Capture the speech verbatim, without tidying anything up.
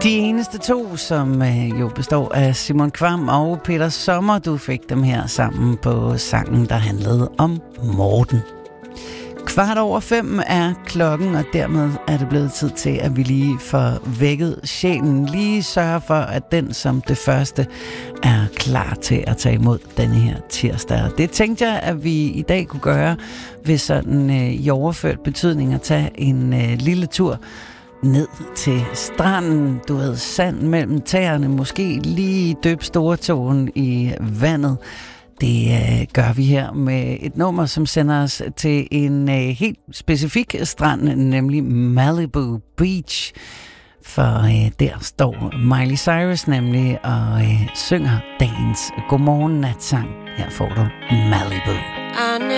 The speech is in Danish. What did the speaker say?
De eneste to, som øh, jo består af Simon Kvam og Peter Sommer, du fik dem her sammen på sangen, der handlede om Morten. Kvart over fem er klokken, og dermed er det blevet tid til, at vi lige får vækket sjælen. Lige sørge for, at den som det første er klar til at tage imod denne her tirsdag. Det tænkte jeg, at vi i dag kunne gøre ved sådan øh, i overført betydning at tage en øh, lille tur ned til stranden, du ved, sand mellem tæerne, måske lige døb stortåen i vandet. Det øh, gør vi her med et nummer, som sender os til en øh, helt specifik strand, nemlig Malibu Beach. For øh, der står Miley Cyrus nemlig og øh, synger dagens godmorgen natsang. Her får du Malibu.